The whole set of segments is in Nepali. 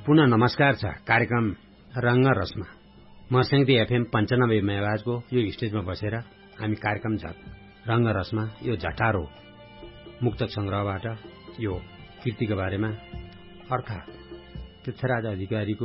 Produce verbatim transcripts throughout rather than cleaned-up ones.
पुनः नमस्कार छ कार्यक्रम रंग रसमा म सिंहदी एफएम पञ्चानब्बे मेगाहर्जको यो स्टेजमा बसेर हामी कार्यक्रम छ रंग रसमा यो झटारो मुक्तक संग्रहबाट यो कृतिको बारेमा अर्थात पृथ्वीराज अधिकारीको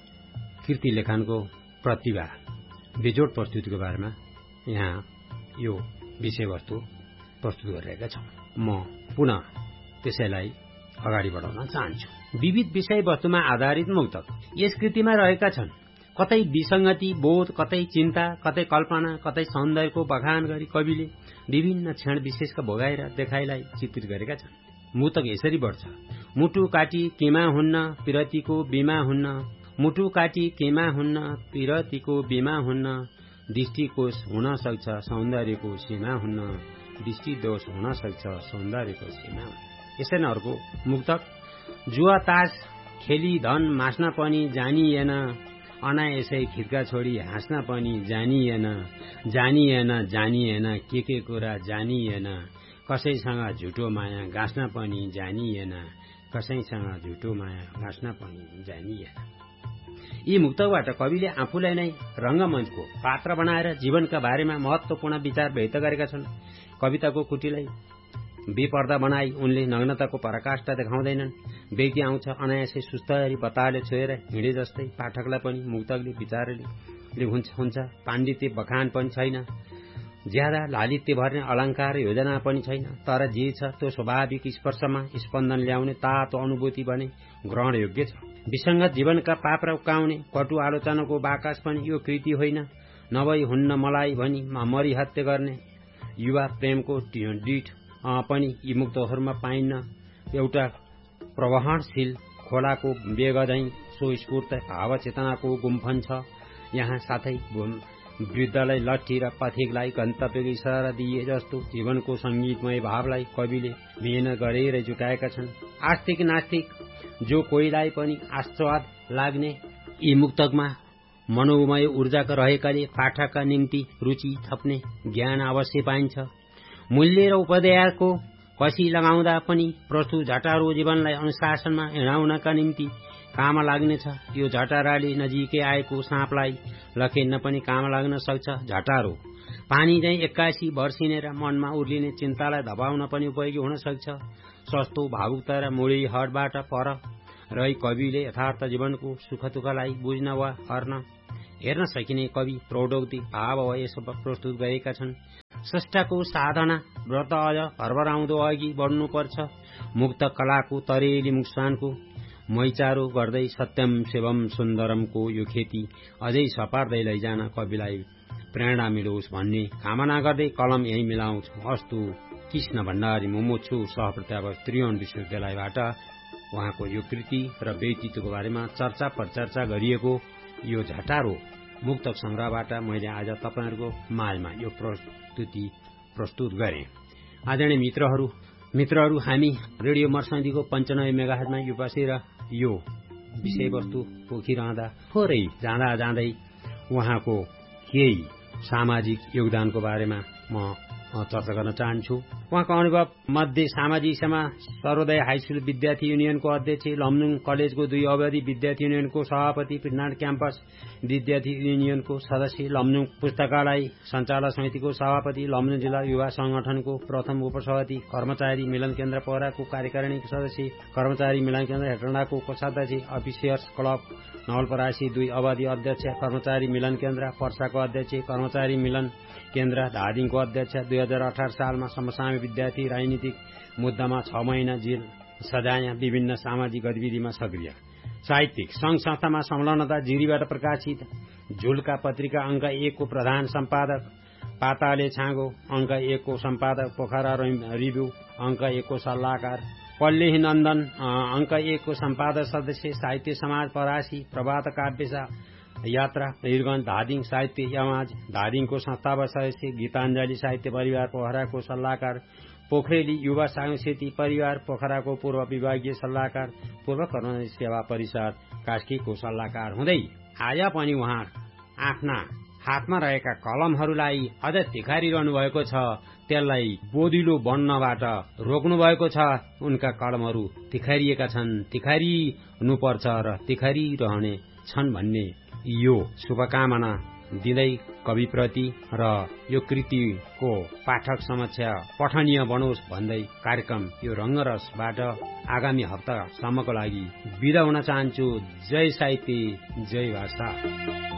कृति लेखनको प्रतिभा बेजोड प्रस्तुतिको बारेमा यहाँ यो विषयवस्तु प्रस्तुत गरिरहेका छौं। म पुनः त्यसैलाई अगाडि बढाउन चाहन्छु। विविध विषयवस्तुमा आधारित मुक्तक यस कृतिमा रहेका छन्। कतै विसंगति बोध, कतै चिन्ता, कतै कल्पना, कतै सौन्दर्यको बखान गरी कविले विभिन्न क्षण विशेषका भोगाएर देखाइलाई चित्रित गरेका छन्। मुक्तक यसरी बढ्छ। मुटु काटी केमा हुन्न, पिरतीको बीमा हुन्न, मुटु काटी केमा हुन्न, पिरतीको बीमा हुन्न, दृष्टिकोष हुन सक्छ सौन्दर्यको सीमा हुन्न, दृष्टिदोष हुन सक्छ सौन्दर्यको सीमा हुन्न। यसै नै अर्को मुक्तक जुवा तास खेली धन मास्न पनि जानिएन, अनायसै खिर्का छोडी हाँस्न पनि जानिएन, जानिएन जानिएन के के कुरा जानिएन, कसैसँग झुटो माया गाँस्न पनि जानिएन, कसैसँग झुटो माया गाँस्न पनि जानिएन। यी मुक्तकबाट कविले आफूलाई नै रंगमञ्चको पात्र बनाएर जीवनका बारेमा महत्वपूर्ण विचार व्यक्त गरेका छन्। कविताको कुटीलाई बेपर्दा बनाई उनले नग्नताको पराकाष्ठा देखाउँदैनन्। व्यक्ति आउँछ अनायासै सुस्तरी बताले छोएर हिँडे जस्तै पाठकलाई पनि मुक्तकले विचारले हुन्छ हुन्छ पाण्डित्य बखान पनि छैन, ज्यादा लालित्य भर्ने अलंकार योजना पनि छैन, तर जे छ त्यो स्वाभाविक स्पर्शमा स्पन्दन ल्याउने तातो अनुभूति भने ग्रहण योग्य छ। विसंगत जीवनका पाप्रा उकाउने कटु आलोचनाको बाकस पनि यो कृति होइन। नभई हुन्न मलाई भनी मरी हत्या गर्ने युवा प्रेमको डिठ पनि यी मुक्तहरूमा पाइन्न। एउटा प्रवहनशील खोलाको वेगदै सो स्फूर्त भाव चेतनाको गुम्फन छ यहाँ। साथै वृद्धलाई लट्ठी र पथिकलाई गन्तव्यको इशारा दिए जस्तो जीवनको संगीतमय भावलाई कविले मिहिन गरेर जुटाएका छन्। आस्तिक नास्तिक जो कोहीलाई पनि आस्वाद लाग्ने यी मुक्तकमा मनोमय ऊर्जाका रहेकाले पाठकका निम्ति रुचि थप्ने ज्ञान अवश्य पाइन्छ। मूल्य र उपदेयको कसी लगाउँदा पनि प्रस्तुत झटारो जीवनलाई अनुशासनमा हिँडाउनका निम्ति काम लाग्नेछ। यो झटाराले नजिकै आएको साँपलाई लखेड्न पनि काम लाग्न सक्छ। झटारो पानी चाहिँ एक्कासी वर्षिने र मनमा उर्लिने चिन्तालाई दबाउन पनि उपयोगी हुन सक्छ। सस्तो भावुकता र मुडी हटबाट पर रही कविले यथार्थ जीवनको सुख दुःखलाई बुझ्न वा हर्न हेर्न सकिने कवि प्रौद्योगिक भाव यसो प्रस्तुत गरेका छन्। स्रष्टाको साधना व्रत अझ हरबराउँदो अघि बढ्नुपर्छ। मुक्त कलाको तरेली मुक्सानको मैचारो गर्दै सत्यम शिवम सुन्दरमको यो खेती अझै सपार्दै लैजान कविलाई प्रेरणा मिलोस् भन्ने कामना गर्दै कलम यही मिलाउँछु। अस्तु कृष्ण भण्डारी मुमुक्षु सहप्रत्यापक त्रिभुवन विश्वविद्यालयबाट उहाँको यो कृति र व्यक्तित्वको बारेमा चर्चा परिचर्चा गरिएको यो झटारो मुक्तक संग्रहबाट मैले आज तपाईहरुको माझमा यो प्रस्तुति प्रस्तुत गरे। आदरणीय मित्रहरू मित्रहरू हामी रेडियो मर्सन्दीको पञ्चानब्बे मेगाहर्जमा यो बसेर यो विषयवस्तु पोखिरहँदा थोरै जाँदा जाँदै उहाँको केही सामाजिक योगदानको बारेमा म चर्चा गर्न चाहन्छु। उहाँको अनुभव मध्ये सामाजिक सेवा सर्वोदय हाई स्कुल विद्यार्थी युनियनको अध्यक्ष, लमजुङ कलेजको दुई अवधि विद्यार्थी युनियनको सभापति, पृथ्वीनारायण क्याम्पस विद्यार्थी युनियनको सदस्य, लमजुङ पुस्तकालय सञ्चालक समितिको सभापति, लमजुङ जिल्ला युवा संगठनको प्रथम उपसभापति, कर्मचारी मिलन केन्द्र पोखराको कार्यकारिणी सदस्य, कर्मचारी मिलन केन्द्र हेटौँडाको कोषाध्यक्ष, अफिसियर्स क्लब नवलपरासी दुई अवधि अध्यक्ष, कर्मचारी मिलन केन्द्र पर्साको अध्यक्ष, कर्मचारी मिलन केन्द्र धादिङको अध्यक्ष, दुई हजार अठार सालमा समसामयिक विद्यार्थी, राजनीतिक मुद्दामा छ महिना जेल सजाय, विभिन्न सामाजिक गतिविधिमा सक्रिय, साहित्यिक संघ संस्थामा संलग्नता, जिरीबाट प्रकाशित झुल्का पत्रिका अंक एक को प्रधान सम्पादक, पाताले छाँगो अंक एक को सम्पादक, पोखरा रिभ्यू अंक एक को सल्लाहकार, पल्लेही नन्दन अंक एक को सम्पादक सदस्य, साहित्य समाज परासी, प्रभात काव्यसा यात्रा वीरगंज धादिङ साहित्य समाज धादिङको संस्थापक सदस्य, गीताञ्जली साहित्य परिवार पोखराको सल्लाहकार, पोखरेली युवा सांस्कृतिक परिवार पोखराको पूर्व विभागीय सल्लाहकार, पूर्व कर्मचारी सेवा परिषद कास्कीको सल्लाहकार हुँदै आज पनि उहाँ आफ्ना हातमा रहेका कलमहरूलाई अझ तिखारिरहनु भएको छ, त्यसलाई बोधिलो बन्नबाट रोक्नु भएको छ। उनका कलमहरू तिखारिएका छन्, तिखारिनुपर्छ र तिखारिरहने छन् भन्ने यो शुभकामना दिँदै कविप्रति र यो कृतिको पाठक समक्ष पठनीय बनोस् भन्दै कार्यक्रम यो रंगरसबाट आगामी हप्तासम्मको लागि बिदा हुन चाहन्छु। जय साहित्य, जय भाषा।